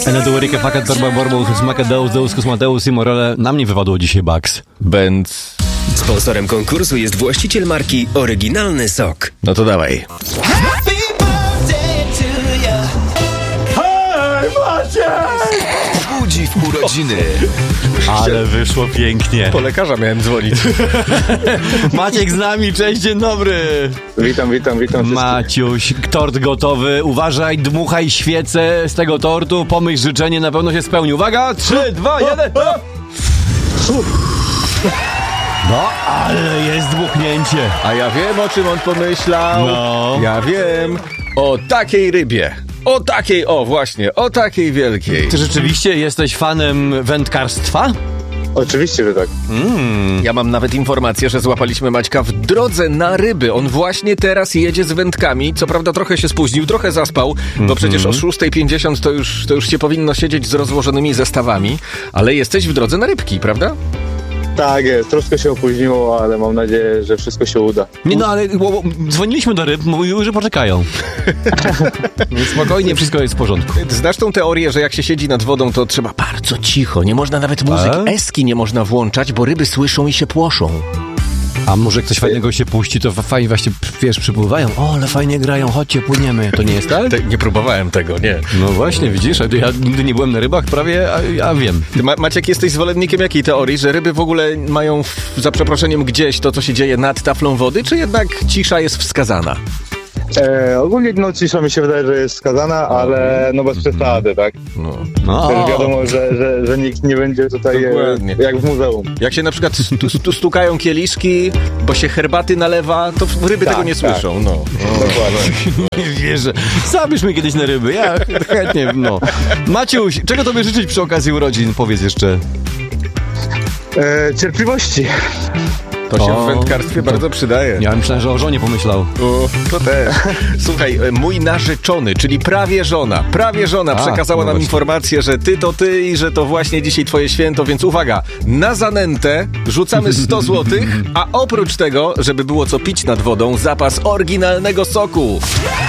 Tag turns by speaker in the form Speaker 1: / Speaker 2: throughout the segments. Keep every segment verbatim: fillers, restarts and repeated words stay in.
Speaker 1: Eneduerike fakat torba borbą smakedeus deus kosmateus i morele. Na mnie wypadło dzisiaj Bugs.
Speaker 2: Benz.
Speaker 3: Sponsorem konkursu jest właściciel marki Oryginalny Sok.
Speaker 2: No to dawaj.
Speaker 1: Hej, Maciek!
Speaker 4: Budzi w urodziny.
Speaker 1: Ale wyszło pięknie.
Speaker 2: Po lekarza miałem dzwonić.
Speaker 1: Maciek z nami, cześć, dzień dobry.
Speaker 5: Witam, witam, witam wszystkich.
Speaker 1: Maciuś, tort gotowy. Uważaj, dmuchaj świecę z tego tortu. Pomyśl życzenie, na pewno się spełni. Uwaga, trzy, dwa, jeden. No, ale jest dmuchnięcie.
Speaker 2: A ja wiem, o czym on pomyślał.
Speaker 1: No.
Speaker 2: Ja wiem. O takiej rybie. O takiej, o właśnie, o takiej wielkiej.
Speaker 1: Ty rzeczywiście jesteś fanem wędkarstwa?
Speaker 5: Oczywiście, że tak.
Speaker 1: Mm.
Speaker 2: Ja mam nawet informację, że złapaliśmy Maćka w drodze na ryby. On właśnie teraz jedzie z wędkami. Co prawda trochę się spóźnił, trochę zaspał, mm-hmm. bo przecież o szósta pięćdziesiąt to już, to już się powinno siedzieć z rozłożonymi zestawami. Ale jesteś w drodze na rybki, prawda?
Speaker 5: Tak jest, troszkę się opóźniło, ale mam nadzieję, że wszystko się uda.
Speaker 1: Nie no, ale bo, bo, dzwoniliśmy do ryb, mówiły, że poczekają. Spokojnie, wszystko jest w porządku.
Speaker 2: Znasz tą teorię, że jak się siedzi nad wodą, to trzeba bardzo cicho. Nie można nawet muzyki
Speaker 1: A?
Speaker 2: eski nie można włączać, bo ryby słyszą i się płoszą.
Speaker 1: A może ktoś fajnego się puści, to fajnie właśnie, wiesz, przypływają. O, ale fajnie grają, chodźcie, płyniemy. To nie jest tak?
Speaker 2: Te, nie próbowałem tego, nie.
Speaker 1: No właśnie, widzisz, ja nigdy nie byłem na rybach prawie, a, a wiem.
Speaker 2: Ty, Ma- Maciek, jesteś zwolennikiem jakiej teorii? Że ryby w ogóle mają, w, za przeproszeniem, gdzieś to, co się dzieje nad taflą wody, czy jednak cisza jest wskazana?
Speaker 5: E, ogólnie no, cisza mi się wydaje, że jest skazana, ale no bez przesady, tak?
Speaker 2: No.
Speaker 1: No.
Speaker 5: Też wiadomo, że, że, że nikt nie będzie tutaj e,
Speaker 2: Dokładnie.
Speaker 5: jak w muzeum.
Speaker 2: Jak się na przykład stu, stu, stukają kieliszki, bo się herbaty nalewa, to ryby
Speaker 5: Tak,
Speaker 2: tego nie
Speaker 5: tak.
Speaker 2: słyszą. No.
Speaker 5: Dokładnie.
Speaker 1: Nie wierzę. Zabierz mnie kiedyś na ryby, ja chętnie, no. Maciuś, czego tobie życzyć przy okazji urodzin? Powiedz jeszcze.
Speaker 5: E, cierpliwości.
Speaker 2: To się
Speaker 1: O,
Speaker 2: w wędkarstwie
Speaker 1: to-
Speaker 2: bardzo przydaje.
Speaker 1: Ja myślałem, że o żonie pomyślał.
Speaker 2: O, to też. Słuchaj, mój narzeczony, czyli prawie żona, prawie żona
Speaker 1: A,
Speaker 2: przekazała
Speaker 1: no
Speaker 2: nam
Speaker 1: właśnie.
Speaker 2: informację, że ty to ty i że to właśnie dzisiaj twoje święto, więc uwaga, na zanętę rzucamy sto złotych, a oprócz tego, żeby było co pić nad wodą, zapas oryginalnego soku.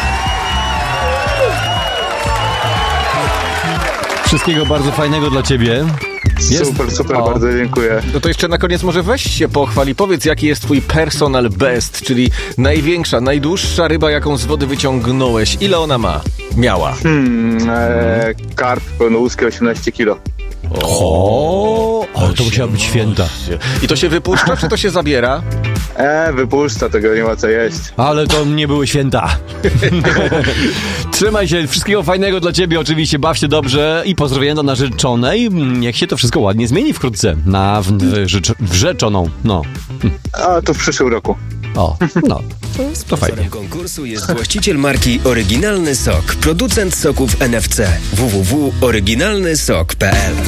Speaker 1: Wszystkiego bardzo fajnego dla ciebie. Jest-
Speaker 5: Super, super,
Speaker 1: o.
Speaker 5: bardzo dziękuję.
Speaker 2: No to jeszcze na koniec może weź się pochwal i powiedz, jaki jest twój personal best, czyli największa, najdłuższa ryba, jaką z wody wyciągnąłeś. Ile ona ma? Miała.
Speaker 5: Hmm, e, karp pełnołuski osiemnaście kilo.
Speaker 1: O, ale to musiała być święta.
Speaker 2: I to się wypuszcza, czy to się zabiera?
Speaker 5: E, wypuszcza, tego nie ma co jeść.
Speaker 1: Ale to nie były święta. Trzymaj się, wszystkiego fajnego dla ciebie, oczywiście, baw się dobrze i pozdrowienia do narzeczonej. Niech się to wszystko ładnie zmieni wkrótce na w, w, rzecz- wrzeczoną. No,
Speaker 5: A to w przyszłym roku.
Speaker 1: o, no, to fajnie.
Speaker 3: Sponsorem konkursu jest właściciel marki Oryginalny Sok. Producent soków N F C. w w w kropka oryginalny sok kropka p l